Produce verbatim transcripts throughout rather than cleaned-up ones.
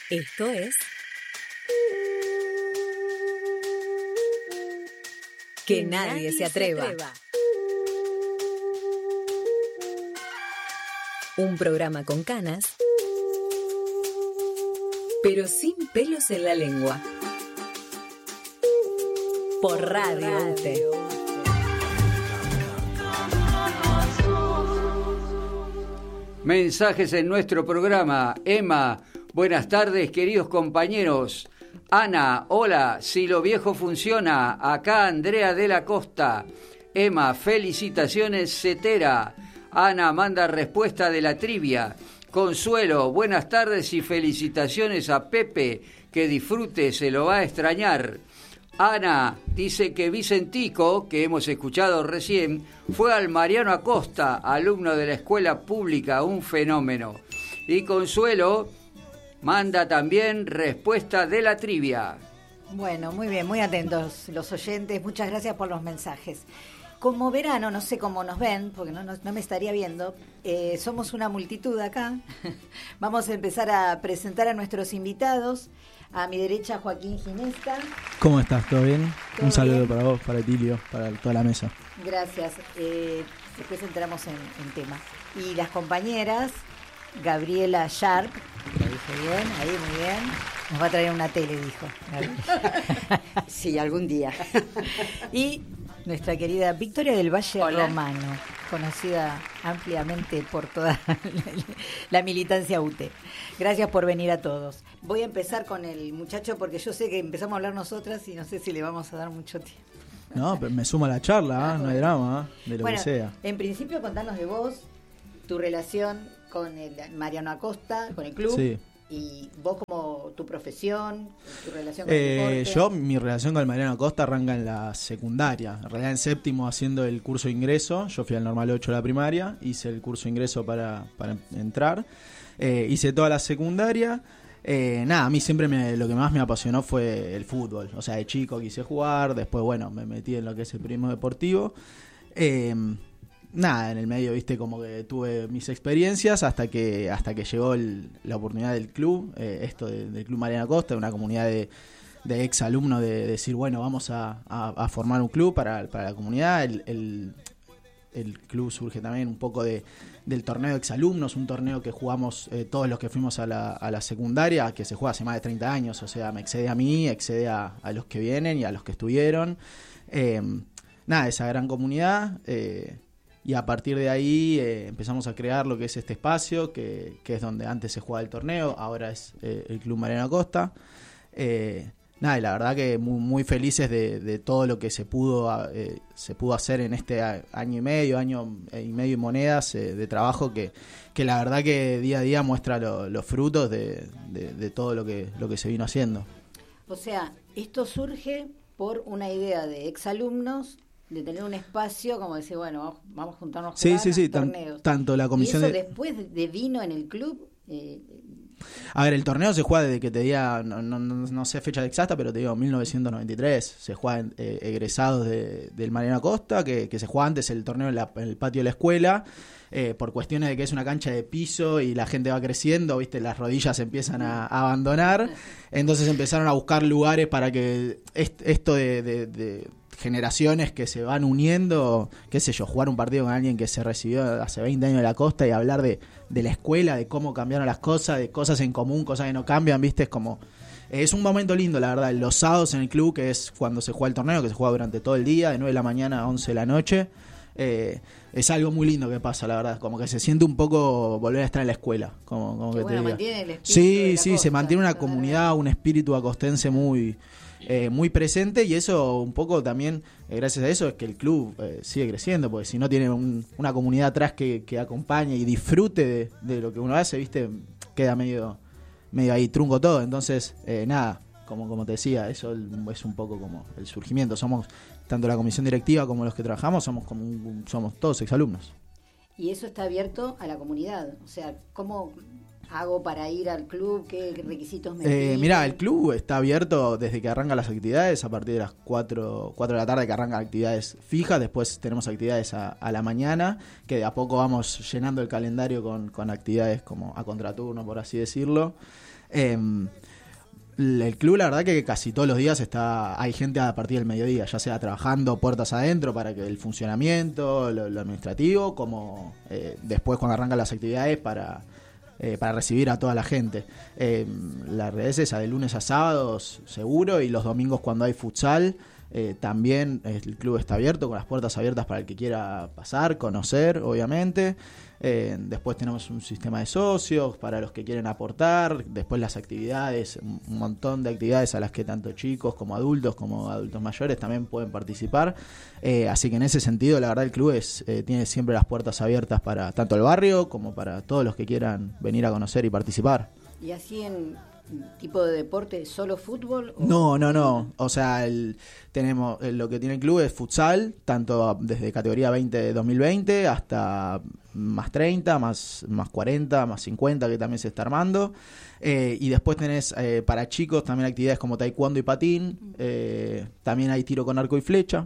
Esto es Que, que nadie, nadie se, atreva. se atreva. Un programa con canas, pero sin pelos en la lengua. Por Radio U T E. Mensajes en nuestro programa. Emma, buenas tardes, queridos compañeros. Ana, hola, si lo viejo funciona. Acá Andrea de la Costa. Emma, felicitaciones, Cetera. Ana manda respuesta de la trivia. Consuelo, buenas tardes y felicitaciones a Pepe, que disfrute, se lo va a extrañar. Ana dice que Vicentico, que hemos escuchado recién, fue al Mariano Acosta, alumno de la escuela pública, un fenómeno. Y Consuelo manda también respuesta de la trivia. Bueno, muy bien, muy atentos los oyentes, muchas gracias por los mensajes. Como verano, no sé cómo nos ven, porque no, no, no me estaría viendo, eh, somos una multitud acá. Vamos a empezar a presentar a nuestros invitados. A mi derecha, Joaquín Ginesta. ¿Cómo estás? ¿Todo bien? ¿Todo Un saludo bien? para vos, para Tilio, para toda la mesa. Gracias. Eh, después entramos en, en tema. Y las compañeras, Gabriela Sharp, lo dije bien, ahí muy bien. Nos va a traer una tele, dijo. Sí, algún día. Y nuestra querida Victoria del Valle Hola. Romano, conocida ampliamente por toda la militancia U T E. Gracias por venir a todos. Voy a empezar con el muchacho porque yo sé que empezamos a hablar nosotras y no sé si le vamos a dar mucho tiempo. No, pero me sumo a la charla, ¿eh? No hay drama, ¿eh? De lo bueno, que sea. En principio, contanos de vos, tu relación con el Mariano Acosta, con el club. Sí. Y vos como tu profesión, tu relación con Eh, el deporte. yo, mi relación con el Mariano Acosta arranca en la secundaria. En realidad en séptimo haciendo el curso de ingreso. Yo fui al normal ocho de la primaria, hice el curso de ingreso para, para entrar. Eh, hice toda la secundaria. Eh, nada, a mí siempre me, lo que más me apasionó fue el fútbol. O sea, de chico quise jugar, después, bueno, me metí en lo que es el periodismo deportivo. Eh, nada, en el medio, viste, como que tuve mis experiencias hasta que hasta que llegó el, la oportunidad del club, eh, esto de, del Club Mariano Acosta, una comunidad de, de ex alumnos de, de decir, bueno, vamos a, a, a formar un club para, para la comunidad. El, el, el club surge también un poco de del torneo de exalumnos, un torneo que jugamos eh, todos los que fuimos a la, a la secundaria, que se juega hace más de treinta años, o sea, me excede a mí, excede a, a los que vienen y a los que estuvieron. Eh, nada, esa gran comunidad, eh, y a partir de ahí eh, empezamos a crear lo que es este espacio, que, que es donde antes se jugaba el torneo, ahora es eh, el Club Mariano Acosta. Eh, Nada, y la verdad que muy, muy felices de, de todo lo que se pudo eh, se pudo hacer en este año y medio, año y medio y monedas eh, de trabajo que, que la verdad que día a día muestra lo, los frutos de, de, de todo lo que, lo que se vino haciendo. O sea, esto surge por una idea de exalumnos de tener un espacio como decir, bueno, vamos, vamos a juntarnos a sí, jugar sí, sí, torneos. Tan, tanto la comisión y eso de... después de vino en el club... Eh, A ver, el torneo se juega desde que te diga, no, no, no sé fecha exacta, pero te digo mil novecientos noventa y tres. Se juegan eh, egresados de, del Mariano Acosta, que, que se juega antes el torneo en, la, en el patio de la escuela, eh, por cuestiones de que es una cancha de piso y la gente va creciendo, viste, las rodillas se empiezan a, a abandonar. Entonces empezaron a buscar lugares para que est, esto de, de, de generaciones que se van uniendo, qué sé yo, jugar un partido con alguien que se recibió hace veinte años de la costa y hablar de, de la escuela, de cómo cambiaron las cosas, de cosas en común, cosas que no cambian, viste, es como, es un momento lindo, la verdad. Los sábados en el club, que es cuando se juega el torneo, que se juega durante todo el día, de nueve de la mañana a once de la noche, eh, es algo muy lindo que pasa, la verdad, como que se siente un poco volver a estar en la escuela, como, como que bueno, te mantiene el espíritu sí, de la sí, costa, se mantiene una claro. comunidad, un espíritu acostense muy... Eh, muy presente, y eso un poco también, eh, gracias a eso, es que el club eh, sigue creciendo, porque si no tiene un, una comunidad atrás que, que acompañe y disfrute de, de lo que uno hace, viste, queda medio medio ahí trunco todo. Entonces, eh, nada, como, como te decía, eso es un poco como el surgimiento. Somos, tanto la comisión directiva como los que trabajamos, somos como un, somos todos exalumnos. Y eso está abierto a la comunidad, o sea, ¿cómo, hago para ir al club? ¿Qué requisitos me Eh, piden? mirá, el club está abierto desde que arrancan las actividades, a partir de las cuatro, cuatro de la tarde que arrancan actividades fijas, después tenemos actividades a, a la mañana, que de a poco vamos llenando el calendario con, con actividades como a contraturno, por así decirlo. Eh, el club, la verdad que casi todos los días está hay gente a partir del mediodía, ya sea trabajando puertas adentro para que el funcionamiento, lo, lo administrativo, como eh, después cuando arrancan las actividades para... Eh, para recibir a toda la gente. Eh, la realidad es esa, de lunes a sábados seguro, y los domingos cuando hay futsal, eh, también el club está abierto, con las puertas abiertas para el que quiera pasar, conocer, obviamente. Eh, después tenemos un sistema de socios para los que quieren aportar, después las actividades, un montón de actividades a las que tanto chicos como adultos, como adultos mayores también pueden participar. Eh, así que en ese sentido, la verdad, el club es, eh, tiene siempre las puertas abiertas para tanto el barrio como para todos los que quieran venir a conocer y participar. ¿Y así en tipo de deporte, solo fútbol? ¿O? No, no, no. O sea, el, tenemos el, lo que tiene el club es futsal, tanto desde categoría veinte de dos mil veinte hasta más treinta, más, más cuarenta, más cincuenta, que también se está armando. Eh, y después tenés eh, para chicos también actividades como taekwondo y patín. Eh, también hay tiro con arco y flecha.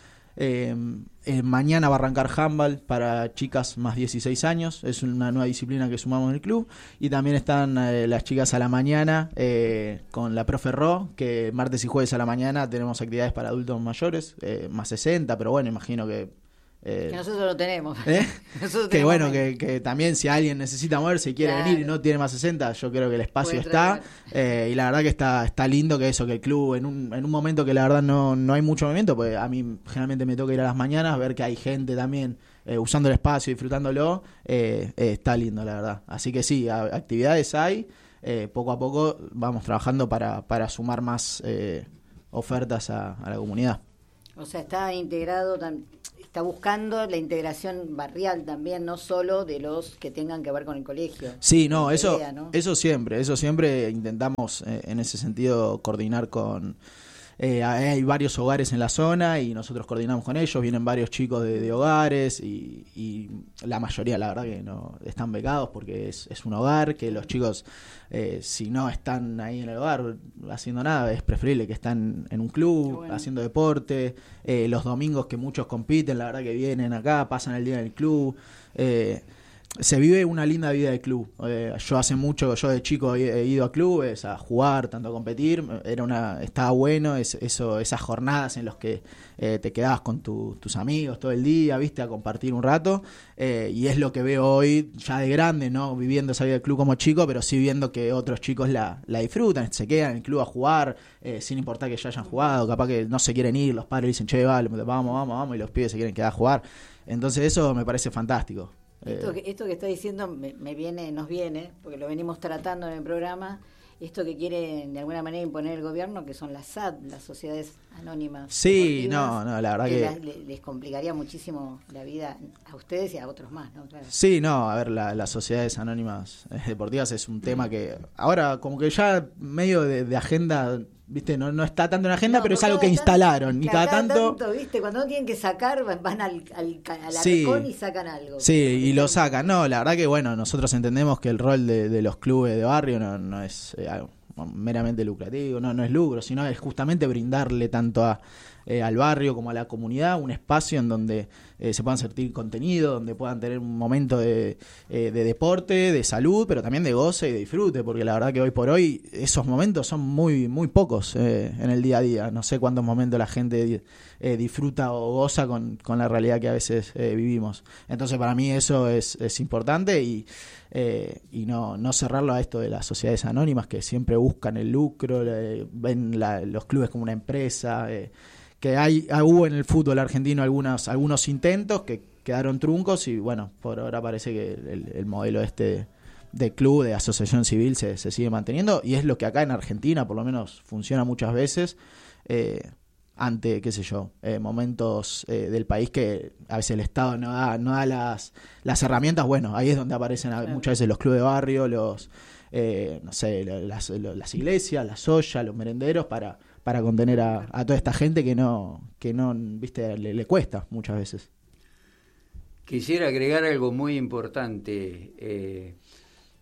Eh, eh, mañana va a arrancar handball para chicas más dieciséis años, es una nueva disciplina que sumamos en el club. Y también están eh, las chicas a la mañana eh, con la profe Ro, que martes y jueves a la mañana tenemos actividades para adultos mayores, eh, más sesenta, pero bueno, imagino que Eh, que nosotros lo tenemos. ¿Eh? nosotros que tenemos bueno, que, que también si alguien necesita moverse y quiere claro. venir y no tiene más sesenta, yo creo que el espacio está. Eh, y la verdad que está está lindo que eso, que el club en un, en un momento que la verdad no, no hay mucho movimiento, pues a mí generalmente me toca ir a las mañanas, ver que hay gente también eh, usando el espacio, disfrutándolo, eh, eh, está lindo la verdad. Así que sí, a, actividades hay, eh, poco a poco vamos trabajando para, para sumar más eh, ofertas a, a la comunidad. O sea, está integrado, está buscando la integración barrial también, no solo de los que tengan que ver con el colegio. Sí, no, eso, idea, ¿no? eso siempre, eso siempre intentamos eh, en ese sentido coordinar con... Eh, hay varios hogares en la zona y nosotros coordinamos con ellos, vienen varios chicos de, de hogares y, y la mayoría la verdad que no están becados porque es, es un hogar, que los chicos eh, si no están ahí en el hogar haciendo nada, es preferible que estén en un club, bueno. haciendo deporte, eh, los domingos que muchos compiten, la verdad que vienen acá, pasan el día en el club, eh, se vive una linda vida de club. Eh, yo hace mucho, yo de chico he, he ido a clubes a jugar, tanto a competir, era una, estaba bueno es, eso, esas jornadas en las que eh, te quedabas con tu, tus amigos todo el día, viste, a compartir un rato, eh, y es lo que veo hoy ya de grande, no viviendo esa vida de club como chico, pero sí viendo que otros chicos la, la disfrutan, se quedan en el club a jugar, eh, sin importar que ya hayan jugado, capaz que no se quieren ir, los padres dicen, che, vale, vamos, vamos, vamos, y los pibes se quieren quedar a jugar. Entonces eso me parece fantástico. Esto que, esto que está diciendo me, me viene, nos viene, porque lo venimos tratando en el programa, esto que quiere de alguna manera imponer el gobierno, que son las S A D, las sociedades anónimas. Sí, no, no, la verdad que... que la, les complicaría muchísimo la vida a ustedes y a otros más, ¿no? Claro. Sí, no, a ver, la, las sociedades anónimas deportivas es un tema que ahora como que ya medio de, de agenda... Viste, no, no está tanto en la agenda, no, pero es algo que instalaron. Tanto, y cada, cada tanto, tanto, viste, cuando no tienen que sacar, van al, al, al sí, arcón y sacan algo. Sí, y lo sacan. No, la verdad que bueno, nosotros entendemos que el rol de, de los clubes de barrio no, no es eh, algo meramente lucrativo, no, no es lucro, sino es justamente brindarle tanto a eh, al barrio como a la comunidad un espacio en donde eh, se puedan sentir contenido, donde puedan tener un momento de, eh, de deporte, de salud, pero también de goce y de disfrute, porque la verdad que hoy por hoy esos momentos son muy muy pocos eh, en el día a día. No sé cuántos momentos la gente eh, disfruta o goza con, con la realidad que a veces eh, vivimos. Entonces para mí eso es, es importante y Eh, y no, no cerrarlo a esto de las sociedades anónimas que siempre buscan el lucro, eh, ven la, los clubes como una empresa, eh, que hay ah, hubo en el fútbol argentino algunos, algunos intentos que quedaron truncos y bueno, por ahora parece que el, el modelo este de, de club, de asociación civil se, se sigue manteniendo y es lo que acá en Argentina por lo menos funciona muchas veces, eh, ante, qué sé yo, eh, momentos eh, del país que a veces el Estado no da, no da las, las herramientas. Bueno, ahí es donde aparecen claro. muchas veces los clubes de barrio, los, eh, no sé, las, las iglesias, las ollas, los merenderos, para, para contener a, a toda esta gente que no, que no viste, le, le cuesta muchas veces. Quisiera agregar algo muy importante. Eh,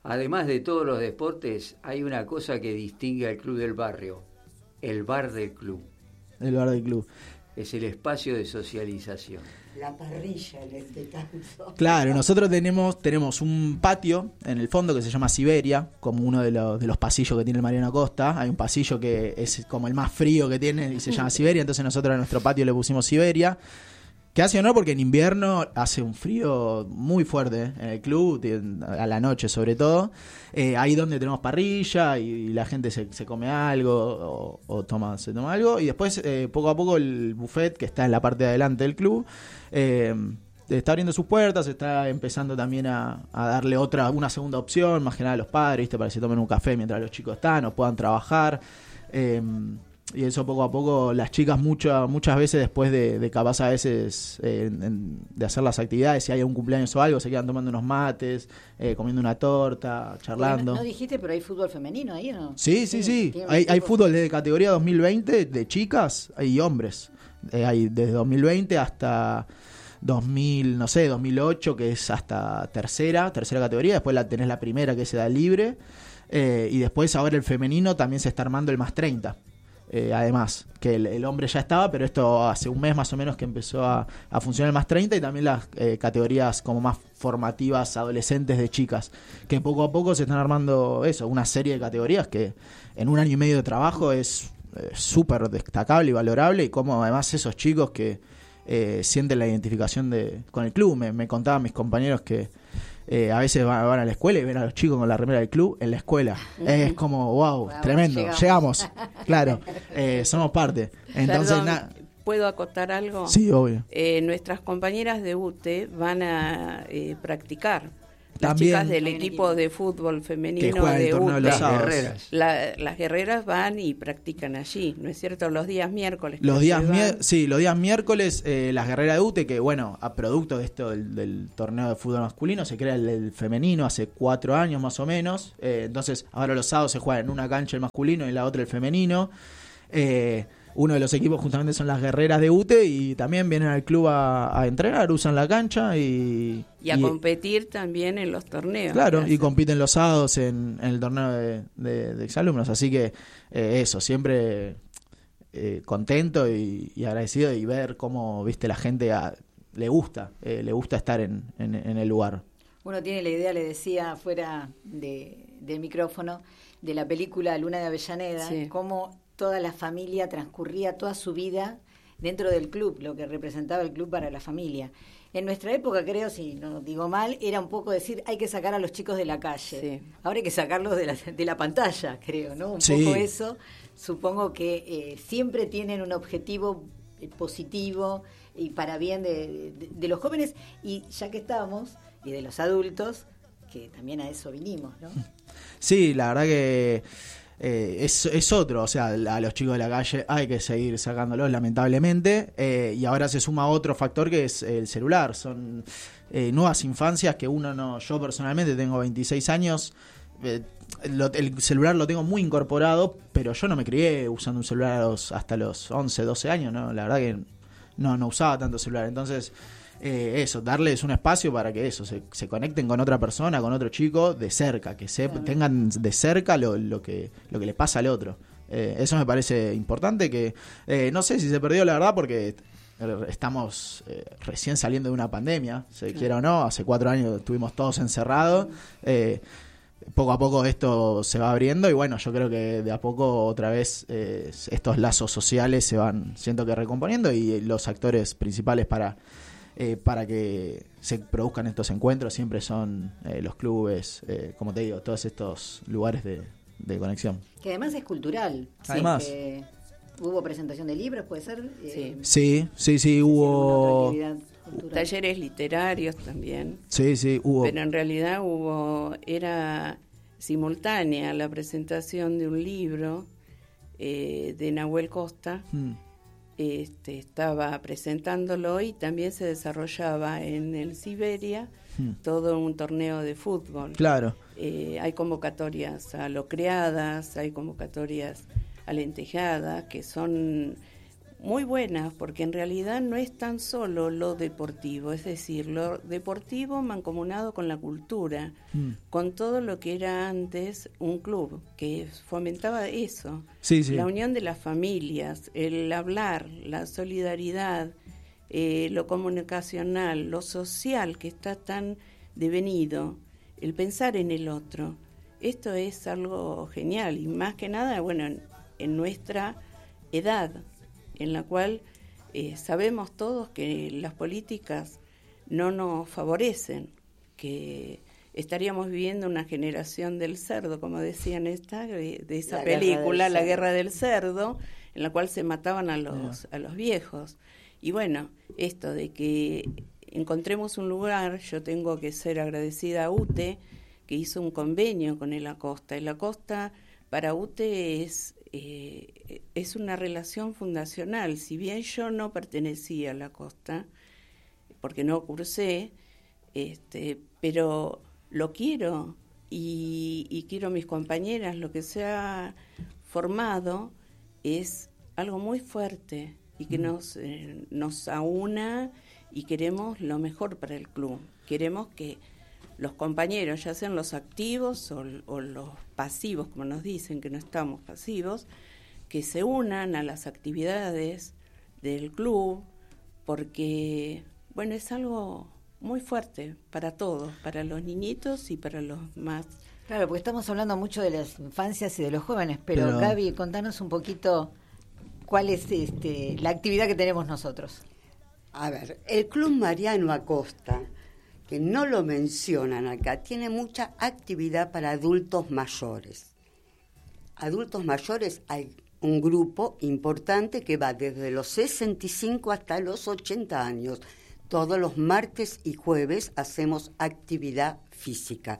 además de todos los deportes, hay una cosa que distingue al club del barrio, el bar del club. El bar del club. Es el espacio de socialización. La parrilla, el descanso. Claro, nosotros tenemos tenemos un patio en el fondo que se llama Siberia, como uno de los, de los pasillos que tiene el Mariano Acosta. Hay un pasillo que es como el más frío que tiene y se llama Siberia, entonces nosotros a nuestro patio le pusimos Siberia. Que hace honor porque en invierno hace un frío muy fuerte en el club, a la noche sobre todo. Eh, ahí donde tenemos parrilla y la gente se, se come algo o, o toma se toma algo. Y después, eh, poco a poco, el buffet que está en la parte de adelante del club eh, está abriendo sus puertas, está empezando también a, a darle otra una segunda opción, más que nada a los padres, ¿viste? Para que se tomen un café mientras los chicos están o puedan trabajar. Eh, Y eso poco a poco, las chicas muchas muchas veces después de, de capaz a veces eh, en, de hacer las actividades, si hay un cumpleaños o algo, se quedan tomando unos mates, eh, comiendo una torta, charlando. Bueno, no dijiste, pero hay fútbol femenino ahí, ¿o no? Sí, sí, sí. ¿Tiene Hay, hay equipo? fútbol de categoría dos mil veinte de chicas y hombres. Eh, hay desde dos mil veinte hasta dos mil, no sé, dos mil ocho, que es hasta tercera, tercera categoría. Después la tenés la primera, que se da libre. Eh, y después ahora el femenino también se está armando el más treinta. Eh, además, que el, el hombre ya estaba, pero esto hace un mes más o menos que empezó a, a funcionar el más treinta y también las eh, categorías como más formativas adolescentes de chicas, que poco a poco se están armando eso, una serie de categorías que en un año y medio de trabajo es eh, súper destacable y valorable, y como además esos chicos que eh, sienten la identificación de con el club, me, me contaban mis compañeros que Eh, a veces van, van a la escuela y ven a los chicos con la remera del club en la escuela. Mm. Es como, wow, wow tremendo. Llegamos, llegamos. Claro, eh, somos parte. Entonces, Perdón, ¿puedo acotar algo? Sí, obvio. Eh, nuestras compañeras de U T E van a eh, practicar. Las También, chicas del equipo de fútbol femenino que juega de el torneo de U T E. los sábados. Guerreras. La, las guerreras van y practican allí, ¿no es cierto? Los días miércoles. Los días mier- sí, los días miércoles eh, las guerreras de U T E, que bueno, a producto de esto del, del torneo de fútbol masculino, se crea el, el femenino hace cuatro años más o menos. Eh, entonces ahora los sábados se juega en una cancha el masculino y en la otra el femenino. Eh, uno de los equipos justamente son las guerreras de U T E y también vienen al club a, a entrenar, usan la cancha y... Y a y, competir también en los torneos. Claro, y compiten los sábados en, en el torneo de, de, de exalumnos. Así que eh, eso, siempre eh, contento y, y agradecido y ver cómo, viste, la gente a, le gusta, eh, le gusta estar en, en, en el lugar. Uno tiene la idea, le decía fuera de, del micrófono, de la película Luna de Avellaneda, sí. cómo toda la familia transcurría toda su vida dentro del club, lo que representaba el club para la familia. En nuestra época, creo, si no digo mal, era un poco decir, hay que sacar a los chicos de la calle. Sí. Ahora hay que sacarlos de la, de la pantalla, creo, ¿no? Un sí. poco eso. Supongo que eh, siempre tienen un objetivo eh, positivo y para bien de, de, de los jóvenes, y ya que estábamos, y de los adultos, que también a eso vinimos, ¿no? Sí, la verdad que... Eh, es, es otro, o sea, a los chicos de la calle hay que seguir sacándolos lamentablemente, eh, y ahora se suma otro factor que es el celular. Son eh, nuevas infancias que uno no, yo personalmente tengo veintiséis años, eh, lo, el celular lo tengo muy incorporado, pero yo no me crié usando un celular a los, hasta los once, doce años, ¿no? La verdad que no, no usaba tanto celular, entonces... Eh, eso, darles un espacio para que eso se, se conecten con otra persona, con otro chico de cerca, que se, tengan de cerca lo, lo que lo que le pasa al otro. Eh, eso me parece importante, que eh, no sé si se perdió la verdad porque estamos eh, recién saliendo de una pandemia, se Claro. quiera o no, hace cuatro años estuvimos todos encerrados. Eh, poco a poco esto se va abriendo y bueno, yo creo que de a poco otra vez eh, estos lazos sociales se van, siento que recomponiendo, y los actores principales para Eh, para que se produzcan estos encuentros siempre son eh, los clubes, eh, como te digo, todos estos lugares de, de conexión. Que además es cultural. Además. Eh, hubo presentación de libros, ¿puede ser? Eh, Sí, sí, sí, hubo... alguna otra actividad cultural. Talleres literarios también. Sí, sí, hubo... Pero en realidad hubo, era simultánea la presentación de un libro eh, de Nahuel Costa. Mm. Este, estaba presentándolo y también se desarrollaba en el Siberia Mm. todo un torneo de fútbol. Claro. Eh, hay convocatorias a locreadas, hay convocatorias a lentejadas, que son muy buenas, porque en realidad no es tan solo lo deportivo, es decir, lo deportivo mancomunado con la cultura, mm. con todo lo que era antes un club, que fomentaba eso, sí, sí. la unión de las familias, el hablar, la solidaridad, eh, lo comunicacional, lo social, que está tan devenido, el pensar en el otro. Esto es algo genial, y más que nada, bueno, en, en nuestra edad, en la cual eh, sabemos todos que las políticas no nos favorecen, que estaríamos viviendo una generación del cerdo, como decían esta, de, de esa la película, La Guerra del Cerdo, en la cual se mataban a los, no. a los viejos. Y bueno, esto de que encontremos un lugar, yo tengo que ser agradecida a U T E, que hizo un convenio con el Acosta. El Acosta para U T E es... Eh, es una relación fundacional. Si bien yo no pertenecía a la Costa, porque no cursé, este, pero lo quiero y, y quiero a mis compañeras. Lo que se ha formado es algo muy fuerte y que nos, eh, nos aúna, y queremos lo mejor para el club. Queremos que los compañeros, ya sean los activos o, o los pasivos, como nos dicen, que no estamos pasivos, que se unan a las actividades del club, porque, bueno, es algo muy fuerte para todos, para los niñitos y para los más... Claro, porque estamos hablando mucho de las infancias y de los jóvenes, pero, pero... Gaby, contanos un poquito cuál es este, la actividad que tenemos nosotros. A ver, el Club Mariano Acosta, que no lo mencionan acá, tiene mucha actividad para adultos mayores. Adultos mayores hay un grupo importante que va desde los sesenta y cinco hasta los ochenta años. Todos los martes y jueves hacemos actividad física.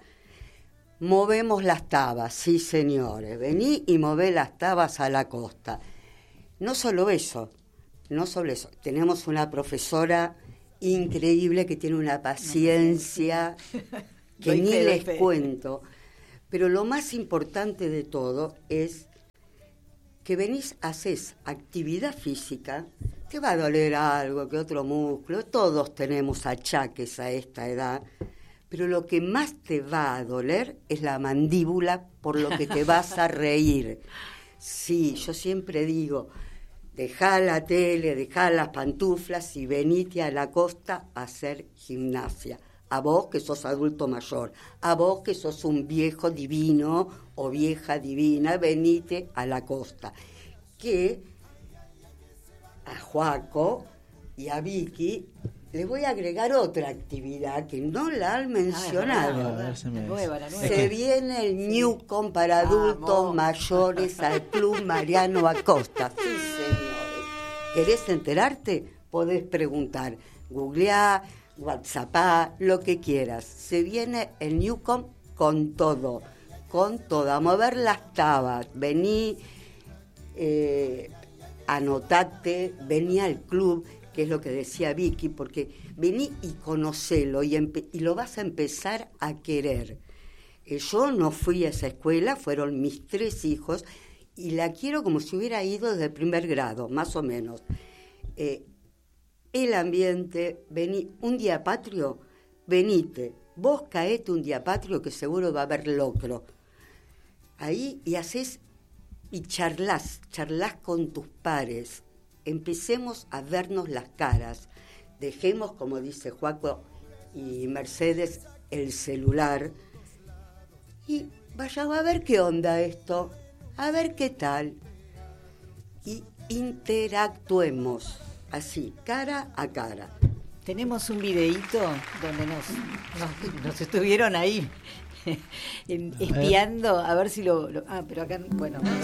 Movemos las tabas, sí señores, vení y mové las tabas a la costa. No solo eso, no solo eso, tenemos una profesora increíble que tiene una paciencia que ni les cuento, pero lo más importante de todo es que venís, haces actividad física, te va a doler algo, que otro músculo, todos tenemos achaques a esta edad, pero lo que más te va a doler es la mandíbula, por lo que te vas a reír. Sí, yo siempre digo, dejá la tele, dejá las pantuflas y venite a la costa a hacer gimnasia. A vos que sos adulto mayor, a vos que sos un viejo divino o vieja divina, venite a la costa. Que a Joaco y a Vicky le voy a agregar otra actividad que no la han mencionado. Ah, la se, nueva, la nueva. Se viene el sí. Newcom para adultos Vamos. mayores al Club Mariano Acosta. Sí, señores. ¿Querés enterarte? Podés preguntar. Googleá, WhatsAppá, lo que quieras. Se viene el Newcom con todo, con todo. A mover las tabas. Vení, eh, anotate, vení al club, que es lo que decía Vicky, porque vení y conocelo y, empe- y lo vas a empezar a querer. Eh, yo no fui a esa escuela, fueron mis tres hijos, y la quiero como si hubiera ido desde el primer grado, más o menos. Eh, el ambiente, vení, un día patrio, venite, vos caete un día patrio que seguro va a haber locro. Ahí y haces, y charlás, charlás con tus pares. Empecemos a vernos las caras, dejemos, como dice Joaco y Mercedes, el celular y vayamos a ver qué onda esto, a ver qué tal, y interactuemos así, cara a cara. Tenemos un videíto donde nos, nos, nos estuvieron ahí espiando, a ver si lo, lo... Ah, pero acá, bueno...